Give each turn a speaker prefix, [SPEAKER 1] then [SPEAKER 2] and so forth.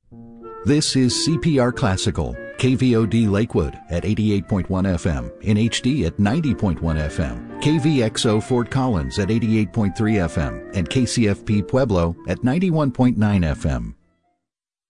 [SPEAKER 1] This is CPR Classical, KVOD Lakewood at 88.1 FM, in HD at 90.1 FM, KVXO Fort Collins at 88.3 FM, and KCFP Pueblo at 91.9 FM.